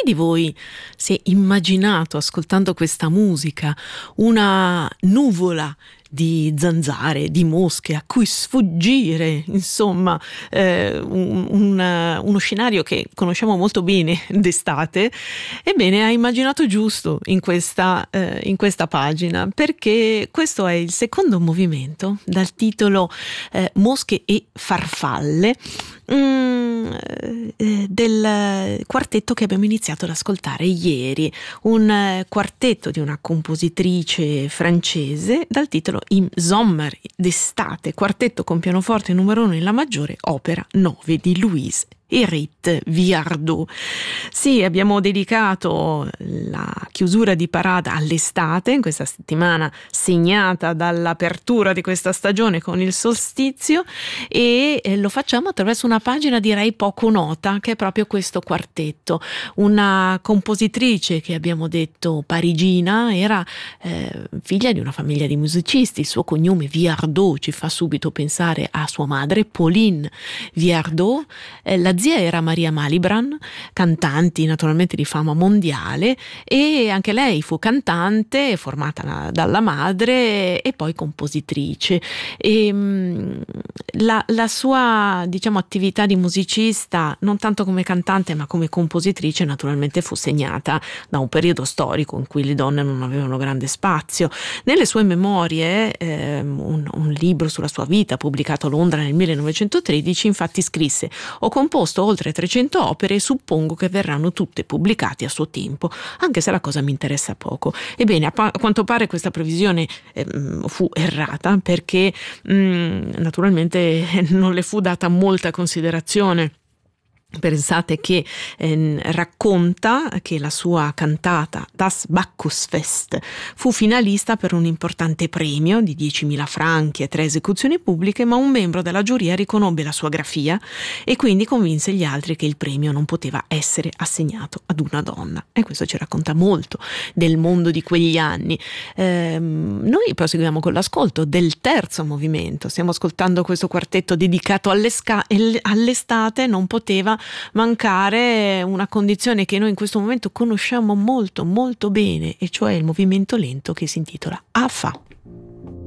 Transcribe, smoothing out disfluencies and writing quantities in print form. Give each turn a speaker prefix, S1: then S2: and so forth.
S1: di voi si è immaginato, ascoltando questa musica, una nuvola di zanzare, di mosche a cui sfuggire, insomma, uno scenario che conosciamo molto bene d'estate? Ebbene, ha immaginato giusto in questa pagina, perché questo è il secondo movimento dal titolo Mosche e farfalle, del quartetto che abbiamo iniziato ad ascoltare ieri, un quartetto di una compositrice francese dal titolo Im Sommer, d'estate, quartetto con pianoforte numero 1 in la maggiore, opera 9 di Louise Hérite Viardot. Sì, abbiamo dedicato la chiusura di Parada all'estate, in questa settimana segnata dall'apertura di questa stagione con il solstizio, e lo facciamo attraverso una pagina direi poco nota, che è proprio questo quartetto. Una compositrice che abbiamo detto parigina, era figlia di una famiglia di musicisti. Il suo cognome Viardot ci fa subito pensare a sua madre Pauline Viardot. La zia era Maria Malibran, cantanti naturalmente di fama mondiale, e anche lei fu cantante, formata dalla madre e poi compositrice. La sua, diciamo, attività di musicista, non tanto come cantante ma come compositrice, naturalmente fu segnata da un periodo storico in cui le donne non avevano grande spazio. Nelle sue memorie, un libro sulla sua vita pubblicato a Londra nel 1913, infatti scrisse: ho composto oltre 300 opere e suppongo che verranno tutte pubblicate a suo tempo, anche se la cosa mi interessa poco. Ebbene, a quanto pare questa previsione fu errata, perché naturalmente non le fu data molta considerazione. Pensate che racconta che la sua cantata Das Bacchusfest fu finalista per un importante premio di 10.000 franchi e 3 esecuzioni pubbliche, ma un membro della giuria riconobbe la sua grafia e quindi convinse gli altri che il premio non poteva essere assegnato ad una donna. E questo ci racconta molto del mondo di quegli anni. Noi proseguiamo con l'ascolto del terzo movimento. Stiamo ascoltando questo quartetto dedicato all'estate. Non poteva mancare una condizione che noi in questo momento conosciamo molto molto bene, e cioè il movimento lento che si intitola Afa.